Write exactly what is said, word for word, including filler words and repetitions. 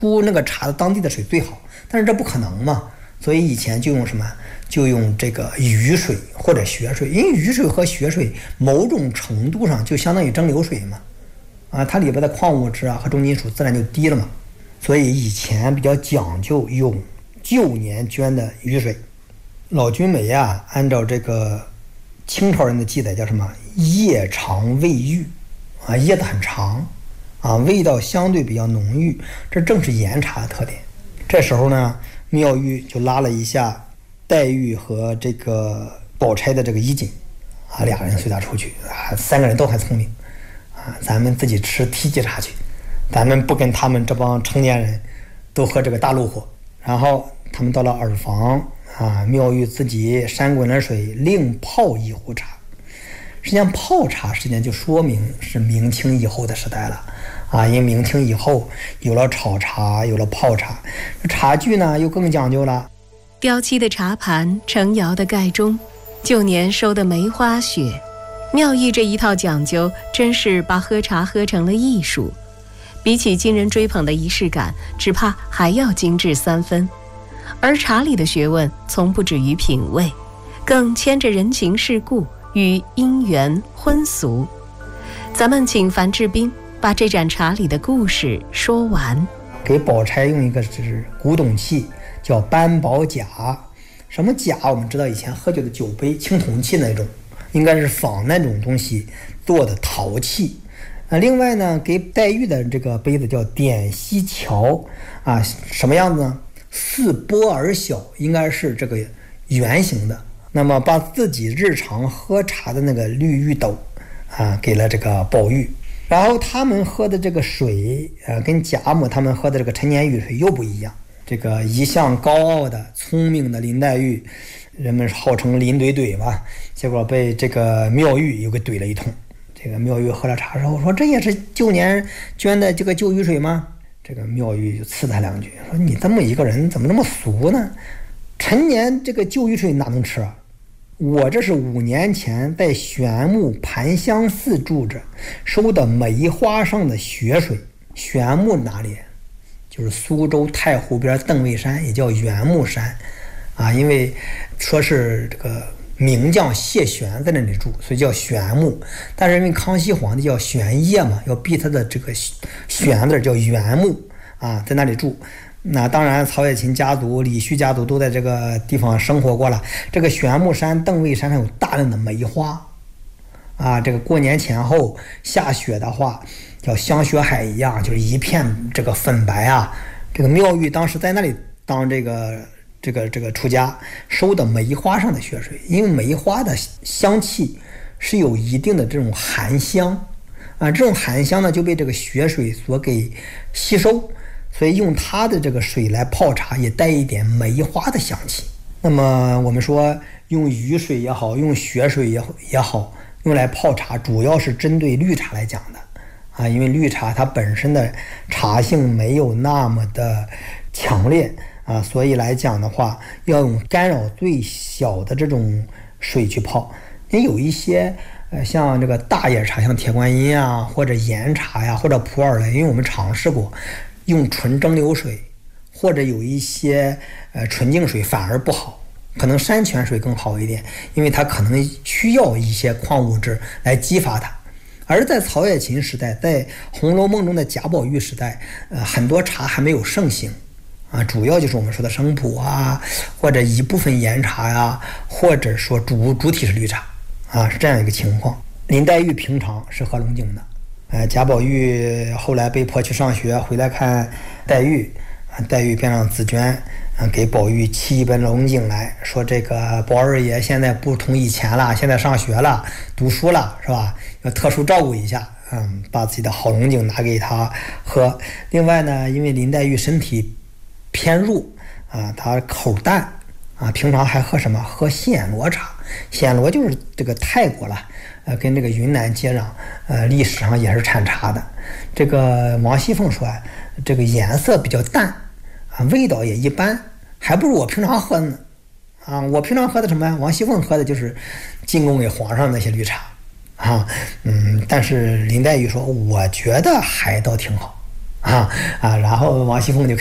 出那个茶的当地的水最好，但是这不可能嘛，所以以前就用什么，就用这个雨水或者雪水，因为雨水和雪水某种程度上就相当于蒸馏水嘛，啊，它里边的矿物质啊和重金属自然就低了嘛，所以以前比较讲究用旧年捐的雨水。老君梅啊，按照这个清朝人的记载叫什么，叶长味郁啊，叶子很长啊，味道相对比较浓郁，这正是岩茶的特点。这时候呢，妙玉就拉了一下黛玉和这个宝钗的这个衣襟啊，俩人随他出去啊，三个人都很聪明啊，咱们自己吃梯级茶去，咱们不跟他们这帮成年人都喝这个大陆货。然后他们到了耳房啊，妙玉自己扇滚了水，另泡一壶茶。实际上泡茶时间就说明是明清以后的时代了啊，因为明清以后有了炒茶，有了泡茶，茶具呢又更讲究了。 雕漆的茶盘，成窑的盖钟，旧年收的梅花雪，妙玉这一套讲究真是把喝茶喝成了艺术，比起今人追捧的仪式感，只怕还要精致三分。而茶里的学问从不止于品味，更牵着人情世故与姻缘婚俗。咱们请樊志斌把这盏茶里的故事说完。 给宝钗用一个是古董器，叫斑宝甲。什么甲？我们知道以前喝酒的酒杯，青铜器那种，应该是仿那种东西做的陶器。啊，另外呢，给黛玉的这个杯子叫点溪桥啊，什么样子呢？似波而小，应该是这个圆形的。那么把自己日常喝茶的那个绿玉斗啊，给了这个宝玉。然后他们喝的这个水，呃，跟贾母他们喝的这个陈年雨水又不一样。这个一向高傲的、聪明的林黛玉，人们号称林怼怼吧，结果被这个妙玉又给怼了一通。这个妙玉喝了茶之后说：“这也是旧年捐的这个旧雨水吗？”这个妙玉就刺他两句，说：“你这么一个人怎么那么俗呢？陈年这个旧雨水哪能吃啊？我这是五年前在玄木盘香寺住着收的梅花上的雪水。玄木哪里？就是苏州太湖边邓尉山，也叫原木山啊，因为说是这个名将谢玄在那里住，所以叫玄木。但是因为康熙皇帝叫玄烨嘛，要避他的这个玄字叫原木啊，在那里住。那当然曹雪芹家族、李煦家族都在这个地方生活过了。这个玄木山、邓尉山上有大量的梅花啊，这个过年前后下雪的话，叫香雪海一样，就是一片这个粉白啊。这个妙玉当时在那里当这个这个这个出家，收的梅花上的雪水，因为梅花的香气是有一定的这种含香啊，这种含香呢就被这个雪水所给吸收，所以用它的这个水来泡茶也带一点梅花的香气。那么我们说用雨水也好，用雪水也也好，用来泡茶主要是针对绿茶来讲的啊，因为绿茶它本身的茶性没有那么的强烈啊，所以来讲的话，要用干扰最小的这种水去泡。也有一些呃，像这个大叶茶，像铁观音啊，或者岩茶呀，或者普洱雷，因为我们尝试过用纯蒸馏水，或者有一些呃纯净水反而不好，可能山泉水更好一点，因为它可能需要一些矿物质来激发它。而在曹雪芹时代，在《红楼梦》中的贾宝玉时代，呃，很多茶还没有盛行啊，主要就是我们说的生普啊，或者一部分岩茶呀、啊，或者说主主体是绿茶啊，是这样一个情况。林黛玉平常是喝龙井的，呃，贾宝玉后来被迫去上学，回来看黛玉，啊，黛玉便让紫娟啊给宝玉沏一杯龙井来说，这个宝二爷现在不同以前了，现在上学了，读书了，是吧？要特殊照顾一下，嗯，把自己的好龙井拿给他喝。另外呢，因为林黛玉身体偏弱啊，她口淡啊，平常还喝什么？喝暹罗茶。暹罗就是这个泰国了，呃，跟这个云南接壤，呃，历史上也是产茶的。这个王熙凤说，这个颜色比较淡啊，味道也一般，还不如我平常喝呢。啊，我平常喝的什么呀？王熙凤喝的就是进贡给皇上那些绿茶啊，嗯，但是林黛玉说，我觉得还倒挺好啊啊，然后王熙凤就